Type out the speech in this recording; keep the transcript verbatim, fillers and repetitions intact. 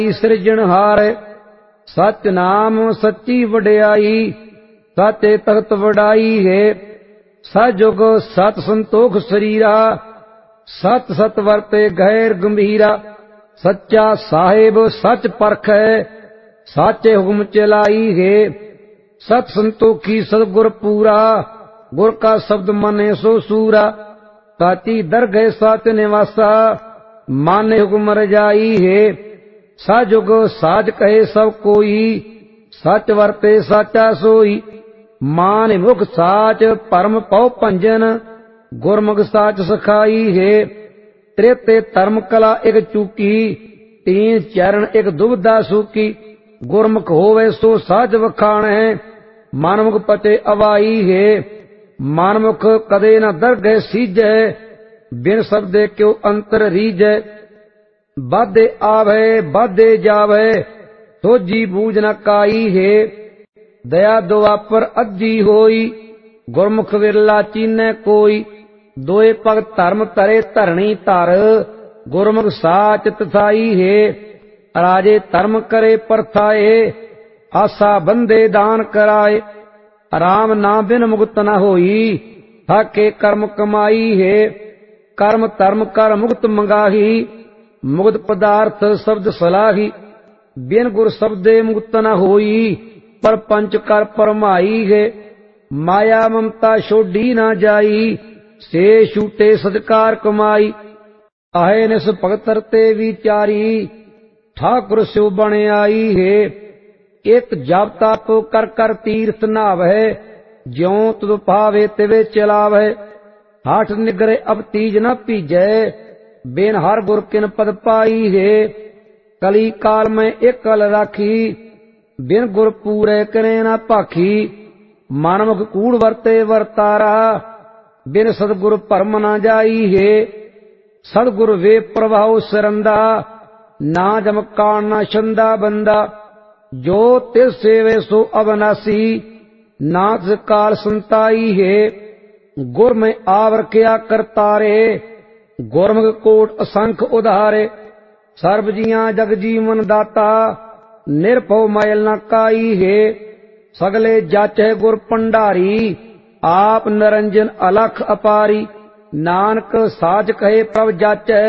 ਸਿਰਜਣਹਾਰ। सच नाम सच्ची वड्याई, साचे तख्त वडाई है। सजुग सत संतोख शरीरा, सत सत वरते गैर गंभीरा। सच्चा साहिब सच परख है, साचे हुक्म चलाई है। सत संतोखी सतगुर पूरा, गुर का शब्द मने सो सूरा। साची दरगह साच निवासा, माने हुक्म रजाई है। साजुग साज कहे सब कोई, सच वरते साचा सोई। मान मुख साच परम पौ भंजन, गुरमुख साच सखाई है। त्रेते धर्म कला एक चूकी, तीन चरण एक दुबदा सूकी। गुरमुख होवे सो साज वखाण है, मनमुख पचे अवाई है। मनमुख कदे न दरगह सीजै, बिन शब्दे क्यों अंतर रीजै। बाधे आवे बाधे जावे, सोजी बूझ न काई है। दया दुआपर अज्जी होई, गुरमुख विरला चीनै कोई। दोए पग धर्म तरे धरणी धर, गुरमुख साच तथाई है। राजे धर्म करे परथाए, आसा बंदे दान कराए। राम ना बिन मुक्त न होई, थाके कर्म कमाई है। कर्म धर्म कर मुक्त मंगाही, मुक्त पदार्थ शब्द सलाही। बिन गुर शब्दे मुक्त न होई, पर पंच कर परमाई है। माया ममता छोड़ी न जाई, से छूटे सदकार कमाई। आहे निस भगत ते विचारी, ठाकुर स्यो बन आई है। एक जप तप कर कर तीर्थ नावै, ज्यों तुद भावे तिवे चलावै। हाठ निगरे अब तीज न पीजै, बिन हर गुर किन पद पाई है। कली काल में एक कल राखी, बिन गुर पूरे करे न भाखी। मनमुख कूड़ वरते वरतारा, बिन सतगुर भरम न जाई है। सतगुर वे प्रभाव सिरंदा, ना जमकान न छंदा बंदा। जो तिस सेवे सो अविनाशी, नाथ काल संताई है। गुर में आवर किया करतारे, गुरमुख कोट असंख उधारे। सर्ब जियां जग जीवन दाता, निरभव मैल न काई है। सगले जाचै गुर भंडारी, आप निरंजन अलख अपारी। नानक साच कहे प्रभ जाचै,